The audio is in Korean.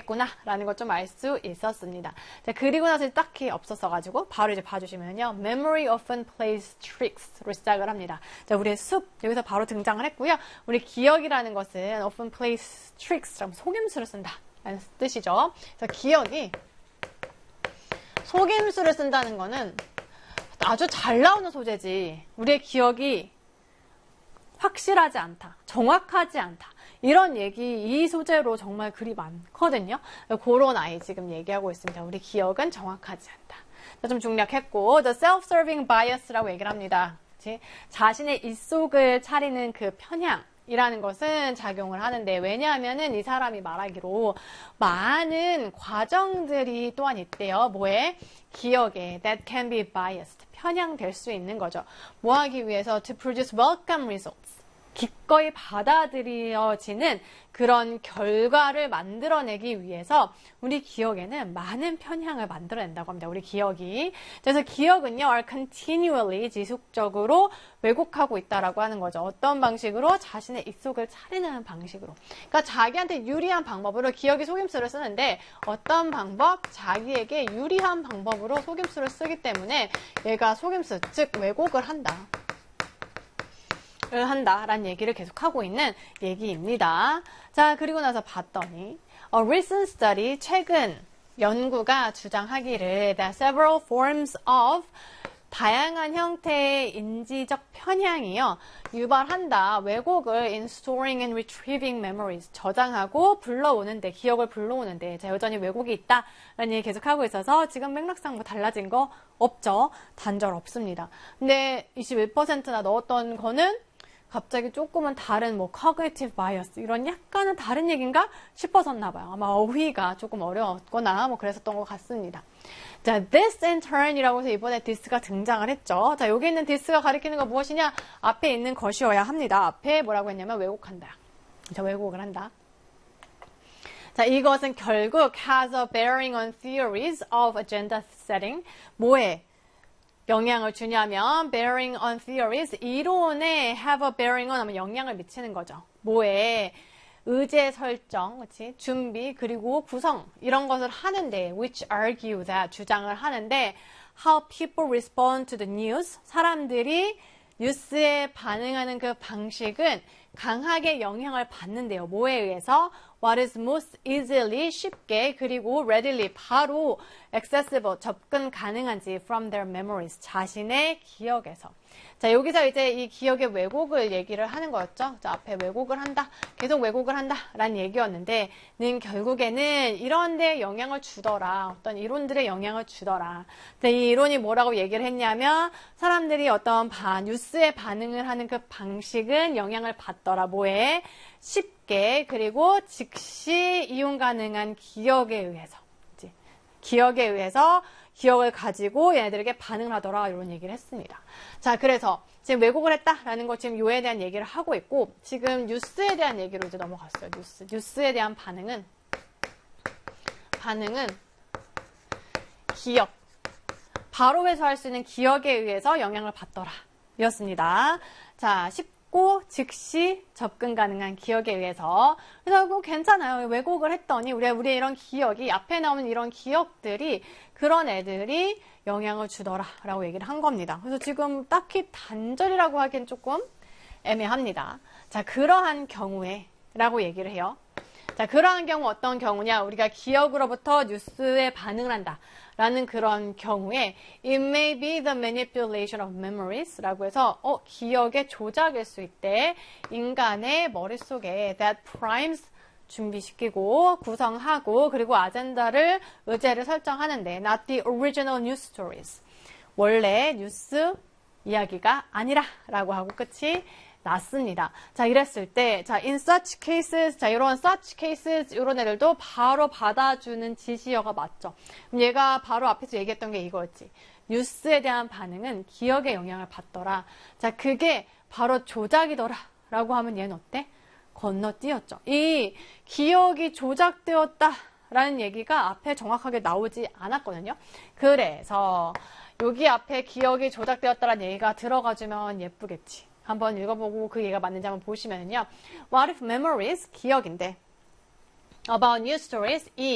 하겠구나라는 걸 좀 알 수 있었습니다. 자, 그리고 나서 딱히 없었어가지고 바로 이제 봐주시면요. Memory often plays tricks로 시작을 합니다. 자, 우리의 숲 여기서 바로 등장을 했고요. 우리 기억이라는 것은 often plays tricks라고 속임수를 쓴다 라는 뜻이죠. 그래서 기억이 속임수를 쓴다는 거는 아주 잘 나오는 소재지 우리의 기억이 확실하지 않다, 정확하지 않다 이런 얘기 이 소재로 정말 글이 많거든요. 그런 아이 지금 얘기하고 있습니다. 우리 기억은 정확하지 않다. 좀 중략했고 the self-serving bias라고 얘기를 합니다. 그치? 자신의 입속을 차리는 그 편향이라는 것은 작용을 하는데 왜냐하면은 이 사람이 말하기로 많은 과정들이 또한 있대요. 뭐에? 기억에 that can be biased. 편향될 수 있는 거죠. 뭐 하기 위해서 to produce welcome results. 기꺼이 받아들여지는 그런 결과를 만들어내기 위해서 우리 기억에는 많은 편향을 만들어낸다고 합니다. 우리 기억이. 그래서 기억은요, are continually 지속적으로 왜곡하고 있다라고 하는 거죠. 어떤 방식으로? 자신의 입속을 차리는 방식으로. 그러니까 자기한테 유리한 방법으로 기억이 속임수를 쓰는데 어떤 방법? 자기에게 유리한 방법으로 속임수를 쓰기 때문에 얘가 속임수, 즉 왜곡을 한다라는 얘기를 계속하고 있는 얘기입니다. 자, 그리고 나서 봤더니 A recent study, 최근 연구가 주장하기를 that several forms of 다양한 형태의 인지적 편향이요. 유발한다. 왜곡을 in storing and retrieving memories. 저장하고 불러오는데, 기억을 불러오는데 자, 여전히 왜곡이 있다라는 얘기 계속하고 있어서 지금 맥락상 뭐 달라진 거 없죠. 단절 없습니다. 근데 21%나 넣었던 거는 갑자기 조금은 다른 뭐 cognitive bias 이런 약간은 다른 얘기인가 싶었었나 봐요. 아마 어휘가 조금 어려웠거나 뭐 그랬었던 것 같습니다. 자, this in turn이라고 해서 이번에 this가 등장을 했죠. 자, 여기 있는 this가 가리키는 건 무엇이냐? 앞에 있는 것이어야 합니다. 앞에 뭐라고 했냐면 왜곡한다. 자, 왜곡을 한다. 자, 이것은 결국 has a bearing on theories of agenda setting. 뭐에 영향을 주냐면 bearing on theories, 이론에 have a bearing on 하면 영향을 미치는 거죠. 뭐에? 의제 설정, 그치? 준비, 그리고 구성 이런 것을 하는데 which argue that 주장을 하는데 how people respond to the news, 사람들이 뉴스에 반응하는 그 방식은 강하게 영향을 받는데요. 뭐에 의해서? What is most easily, 쉽게, 그리고 readily, 바로 accessible, 접근 가능한지 from their memories, 자신의 기억에서. 자, 여기서 이제 이 기억의 왜곡을 얘기를 하는 거였죠. 자, 앞에 왜곡을 한다, 계속 왜곡을 한다 라는 얘기였는데 는 결국에는 이런 데 영향을 주더라. 어떤 이론들의 영향을 주더라. 자, 이 이론이 뭐라고 얘기를 했냐면 사람들이 어떤 뉴스에 반응을 하는 그 방식은 영향을 받더라. 뭐에? 쉽게, 그리고 즉시 이용 가능한 기억에 의해서. 기억에 의해서 기억을 가지고 얘네들에게 반응을 하더라 이런 얘기를 했습니다. 자, 그래서 지금 왜곡을 했다라는 거 지금 요에 대한 얘기를 하고 있고 지금 뉴스에 대한 얘기로 이제 넘어갔어요. 뉴스에 대한 반응은 기억, 바로 회수할 수 있는 기억에 의해서 영향을 받더라 이었습니다. 자, 쉽고 즉시 접근 가능한 기억에 의해서. 그래서 뭐 괜찮아요. 왜곡을 했더니 우리의 이런 기억이 앞에 나오는 이런 기억들이 그런 애들이 영향을 주더라 라고 얘기를 한 겁니다. 그래서 지금 딱히 단절이라고 하기엔 조금 애매합니다. 자, 그러한 경우에 라고 얘기를 해요. 자, 그러한 경우 어떤 경우냐? 우리가 기억으로부터 뉴스에 반응을 한다 라는 그런 경우에 it may be the manipulation of memories 라고 해서 기억의 조작일 수 있대. 인간의 머릿속에 that primes 준비시키고 구성하고 그리고 아젠다를 의제를 설정하는데 not the original news stories. 원래 뉴스 이야기가 아니라 라고 하고 끝이 났습니다. 자, 이랬을 때, 자, in such cases, 자, 이런 such cases, 이런 애들도 바로 받아주는 지시어가 맞죠. 그럼 얘가 바로 앞에서 얘기했던 게 이거였지. 뉴스에 대한 반응은 기억에 영향을 받더라. 자, 그게 바로 조작이더라. 라고 하면 얘는 어때? 건너뛰었죠. 이 기억이 조작되었다. 라는 얘기가 앞에 정확하게 나오지 않았거든요. 그래서 여기 앞에 기억이 조작되었다라는 얘기가 들어가주면 예쁘겠지. 한번 읽어보고 그 얘기가 맞는지 한번 보시면요. What if memories, 기억인데 about news stories,